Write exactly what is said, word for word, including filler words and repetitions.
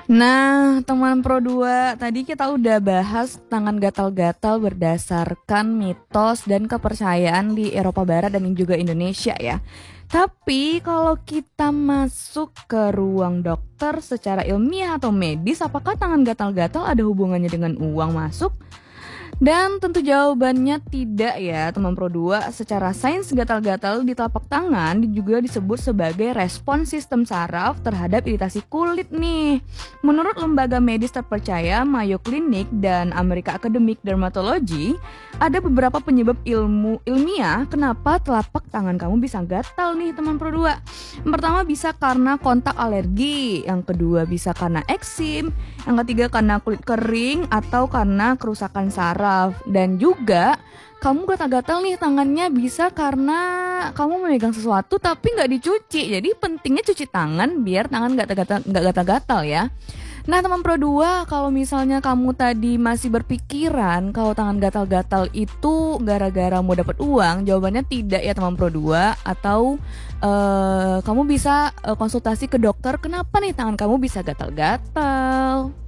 Nah, teman Pro dua, tadi kita udah bahas tangan gatal-gatal berdasarkan mitos dan kepercayaan di Eropa Barat dan juga Indonesia ya. Tapi kalau kita masuk ke ruang dokter secara ilmiah atau medis, apakah tangan gatal-gatal ada hubungannya dengan uang masuk? Dan tentu jawabannya tidak ya teman Pro dua. Secara sains gatal-gatal di telapak tangan juga disebut sebagai respons sistem saraf terhadap iritasi kulit nih. Menurut lembaga medis terpercaya Mayo Clinic dan American Academic Dermatology, ada beberapa penyebab ilmu ilmiah kenapa telapak tangan kamu bisa gatal nih teman Pro dua. Yang pertama bisa karena kontak alergi, yang kedua bisa karena eksim, yang ketiga karena kulit kering atau karena kerusakan saraf. Dan juga kamu gatal-gatal nih tangannya bisa karena kamu memegang sesuatu tapi nggak dicuci. Jadi pentingnya cuci tangan biar tangan nggak gatal nggak gatal-gatal ya. Nah teman Pro dua, kalau misalnya kamu tadi masih berpikiran kalau tangan gatal-gatal itu gara-gara mau dapat uang, jawabannya tidak ya teman Pro dua. Atau uh, kamu bisa uh, konsultasi ke dokter kenapa nih tangan kamu bisa gatal-gatal.